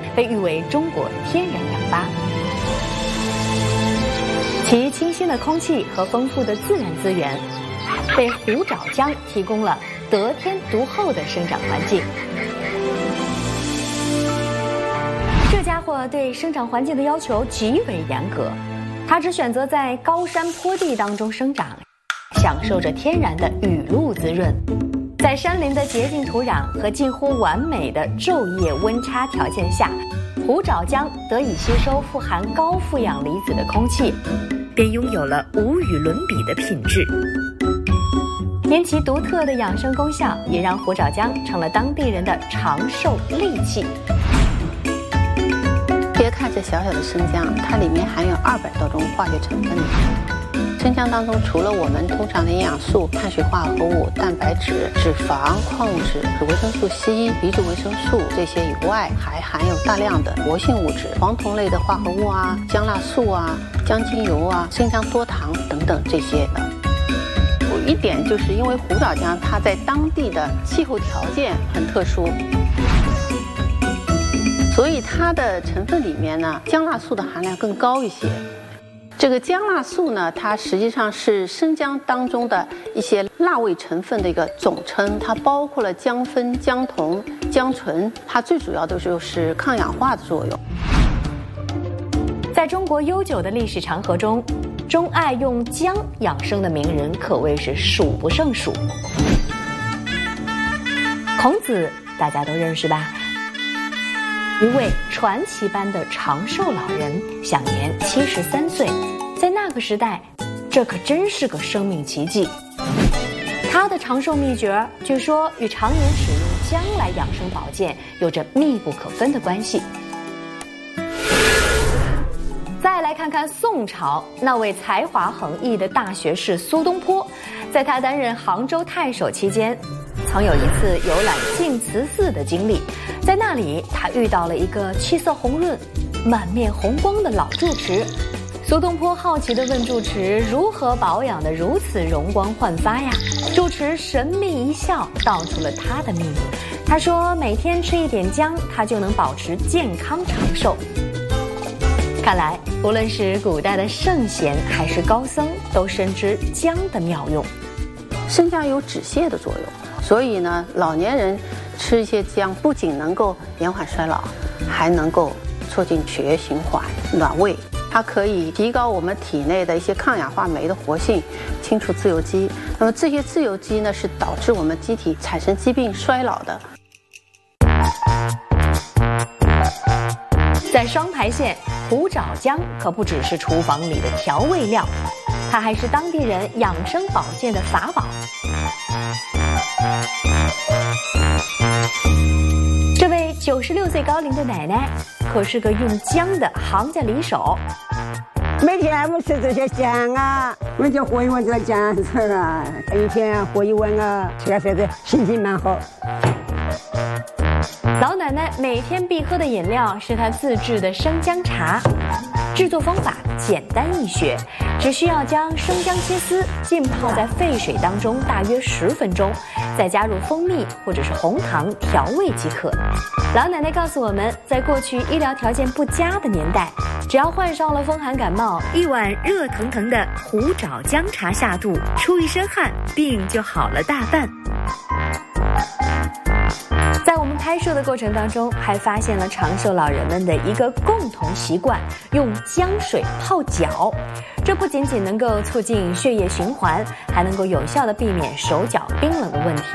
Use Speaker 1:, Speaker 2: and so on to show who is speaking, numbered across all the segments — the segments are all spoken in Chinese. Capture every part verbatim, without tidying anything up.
Speaker 1: 被誉为中国天然氧吧。其清新的空气和丰富的自然资源，为虎爪姜提供了得天独厚的生长环境。这家伙对生长环境的要求极为严格，它只选择在高山坡地当中生长，享受着天然的雨露滋润。在山林的洁净土壤和近乎完美的昼夜温差条件下，虎爪姜得以吸收富含高负氧离子的空气，便拥有了无与伦比的品质。因其独特的养生功效，也让虎爪姜成了当地人的长寿利器。
Speaker 2: 别看这小小的生姜，它里面含有二百多种化学成分。生姜当中除了我们通常的营养素、碳水化合物、蛋白质、脂肪、矿物质、维生素 C、B 族维生素这些以外，还含有大量的活性物质、黄酮类的化合物啊、姜辣素啊、姜精油啊、生姜多糖等等这些的。有一点就是因为虎爪姜它在当地的气候条件很特殊，所以它的成分里面呢，姜辣素的含量更高一些。这个姜辣素呢，它实际上是生姜当中的一些辣味成分的一个总称，它包括了姜酚、姜酮、姜醇，它最主要的就是抗氧化的作用。
Speaker 1: 在中国悠久的历史长河中，钟爱用姜养生的名人可谓是数不胜数。孔子大家都认识吧？一位传奇般的长寿老人，享年七十三岁，在那个时代，这可真是个生命奇迹。他的长寿秘诀，据说与常年使用姜来养生保健有着密不可分的关系。再来看看宋朝那位才华横溢的大学士苏东坡，在他担任杭州太守期间，曾有一次游览净慈寺的经历。在那里，他遇到了一个气色红润、满面红光的老住持。苏东坡好奇地问住持如何保养得如此容光焕发呀？住持神秘一笑，道出了他的秘密。他说，每天吃一点姜，他就能保持健康长寿。看来，无论是古代的圣贤还是高僧，都深知姜的妙用。
Speaker 2: 生姜有止泻的作用，所以呢，老年人吃一些姜，不仅能够延缓衰老，还能够促进血液循环、暖胃。它可以提高我们体内的一些抗氧化酶的活性，清除自由基。那么这些自由基呢，是导致我们机体产生疾病、衰老的。
Speaker 1: 在双牌县，虎爪姜可不只是厨房里的调味料，它还是当地人养生保健的法宝。这位九十六岁高龄的奶奶可是个用姜的行家里手。
Speaker 3: 每天我吃这些姜啊，我就喝一碗这个姜汁啊，一天喝一碗啊，吃个啥子心情蛮好。
Speaker 1: 老奶奶每天必喝的饮料是她自制的生姜茶，制作方法简单易学，只需要将生姜切丝浸泡在沸水当中大约十分钟，再加入蜂蜜或者是红糖调味即可。老奶奶告诉我们，在过去医疗条件不佳的年代，只要患上了风寒感冒，一碗热腾腾的虎爪姜茶下肚，出一身汗，病就好了大半。在我们拍摄的过程当中，还发现了长寿老人们的一个共同习惯，用姜水泡脚。这不仅仅能够促进血液循环，还能够有效地避免手脚冰冷的问题。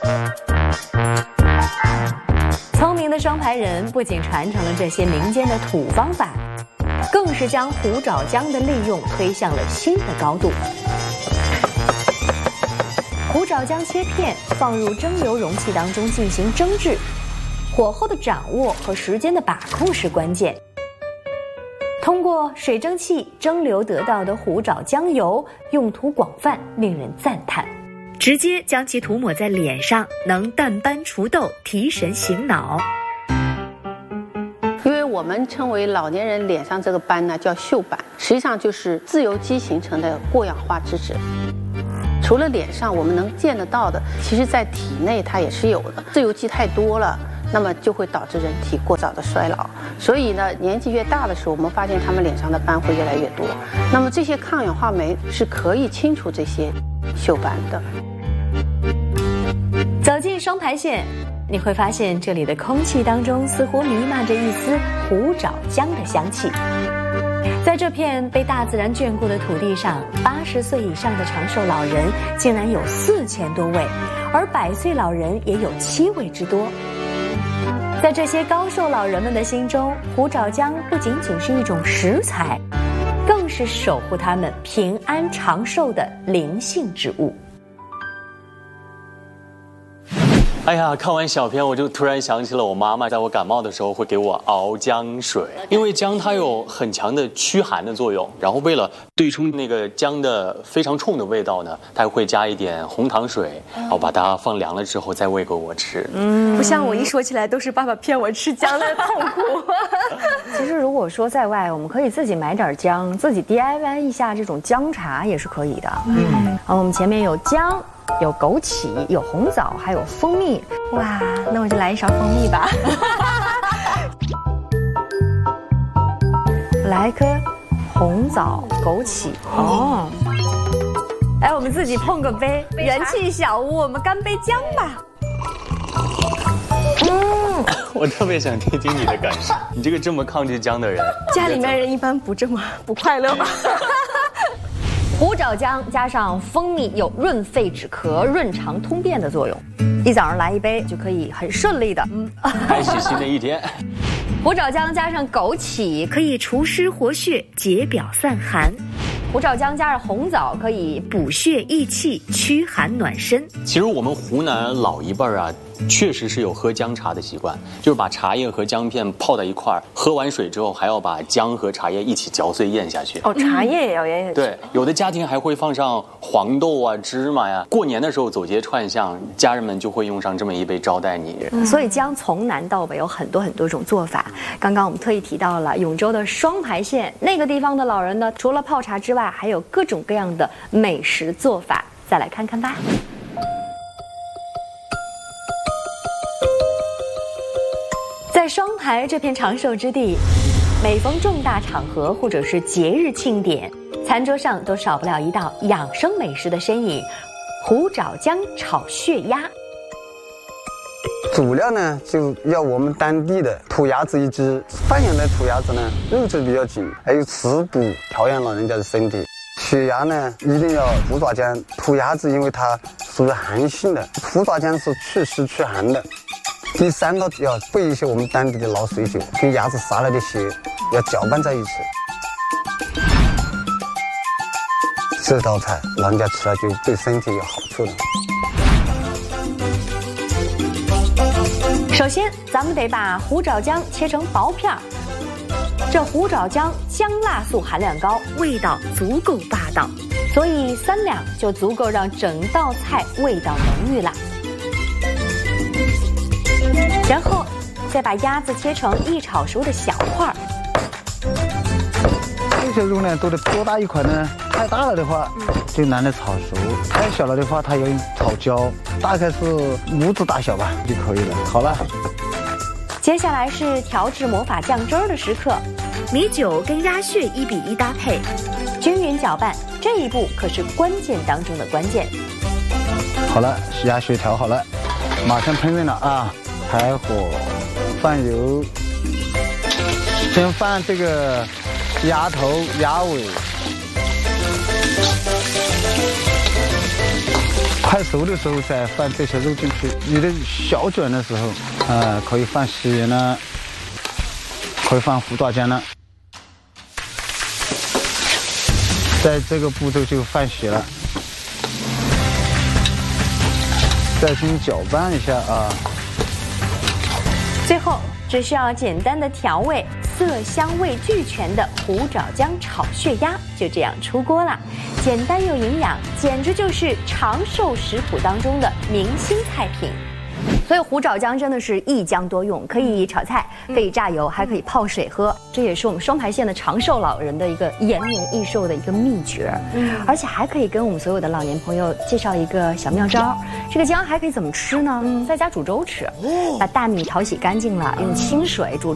Speaker 1: 聪明的双牌人不仅传承了这些民间的土方法，更是将虎爪姜的利用推向了新的高度。虎爪姜切片，放入蒸馏容器当中进行蒸制，火候的掌握和时间的把控是关键。通过水蒸气蒸馏得到的虎爪姜油用途广泛，令人赞叹。直接将其涂抹在脸上，能淡斑除痘、提神醒脑。
Speaker 2: 因为我们称为老年人脸上这个斑呢叫锈斑，实际上就是自由基形成的过氧化脂质。除了脸上我们能见得到的，其实在体内它也是有的。自由基太多了， 那么就会导致人体过早的衰老。所以呢，年纪越大的时候，我们发现他们脸上的斑会越来越多。那么这些抗氧化酶是可以清除这些锈斑的。
Speaker 1: 走进双牌县，你会发现这里的空气当中似乎弥漫着一丝虎爪姜的香气。在这片被大自然眷顾的土地上，八十岁以上的长寿老人竟然有四千多位，而百岁老人也有七位之多。在这些高寿老人们的心中，虎爪姜不仅仅是一种食材，更是守护他们平安长寿的灵性之物。
Speaker 4: 哎呀，看完小片我就突然想起了我妈妈在我感冒的时候会给我熬姜水，因为姜它有很强的驱寒的作用，然后为了对冲那个姜的非常冲的味道呢，它会加一点红糖水，然后把它放凉了之后再喂给我吃。
Speaker 1: 嗯，不像我一说起来都是爸爸骗我吃姜的痛苦。其实如果说在外，我们可以自己买点姜，自己 D I Y 一下这种姜茶也是可以的。嗯，好，我们前面有姜。有枸杞，有红枣，还有蜂蜜。哇，那我就来一勺蜂蜜吧。我来一颗红枣、枸杞。哦，哎，我们自己碰个杯，元气小屋，我们干杯姜吧。嗯，
Speaker 4: 我特别想听听你的感受。你这个这么抗拒姜的人，
Speaker 5: 家里面人一般不这么不快乐吧？
Speaker 1: 虎爪姜加上蜂蜜有润肺止咳、润肠通便的作用，一早上来一杯就可以很顺利的，嗯，
Speaker 4: 开启新的一天。
Speaker 1: 虎爪姜加上枸杞可以除湿活血、解表散寒；虎爪姜加上红枣可以补血益气、驱寒暖身。
Speaker 4: 其实我们湖南老一辈儿啊，确实是有喝姜茶的习惯，就是把茶叶和姜片泡在一块儿，喝完水之后还要把姜和茶叶一起嚼碎咽下去。
Speaker 5: 哦，茶叶也要咽下去。
Speaker 4: 对，有的家庭还会放上黄豆啊、芝麻呀。过年的时候走街串巷，家人们就会用上这么一杯招待你。
Speaker 1: 嗯、所以姜从南到北有很多很多种做法。刚刚我们特意提到了永州的双牌县，那个地方的老人呢，除了泡茶之外，还有各种各样的美食做法。再来看看吧。在双牌这片长寿之地，每逢重大场合或者是节日庆典，餐桌上都少不了一道养生美食的身影——虎爪姜炒血鸭。
Speaker 6: 主料呢，就要我们当地的土鸭子一只。放养的土鸭子呢，肉质比较紧，还有滋补调养老人家的身体。血鸭呢，一定要虎爪姜。土鸭子因为它属于寒性的，虎爪姜是祛湿祛寒的。第三个要备一些我们当地的老水酒，跟鸭子杀了的血要搅拌在一起。这道菜老人家吃了就对身体有好处了。
Speaker 1: 首先，咱们得把虎爪姜切成薄片儿。这虎爪姜姜辣素含量高，味道足够霸道，所以三两就足够让整道菜味道浓郁啦。然后再把鸭子切成易炒熟的小块儿。
Speaker 7: 这些肉呢，都得多大一块呢？太大了的话，就难得炒熟；太小了的话，它要炒焦。大概是拇指大小吧就可以了。好了。
Speaker 1: 接下来是调制魔法酱汁儿的时刻，米酒跟鸭血一比一搭配，均匀搅拌，这一步可是关键当中的关键。
Speaker 7: 好了，鸭血调好了，马上烹饪了啊！开火，放油，先放这个鸭头、鸭尾，快熟的时候再放这些肉进去。有的小卷的时候，啊、呃，可以放血呢，可以放虎爪姜呢。在这个步骤就放血了，再先搅拌一下啊。
Speaker 1: 最后只需要简单的调味，色香味俱全的虎爪姜炒血鸭就这样出锅啦，简单又营养，简直就是长寿食谱当中的明星菜品。 所以虎爪姜真的是一姜多用，可以炒菜，可以榨油，还可以泡水喝。这也是我们双牌县的长寿老人的一个延年益寿的一个秘诀。嗯，而且还可以跟我们所有的老年朋友介绍一个小妙招。这个姜还可以怎么吃呢？在家煮粥吃，把大米淘洗干净了，用清水煮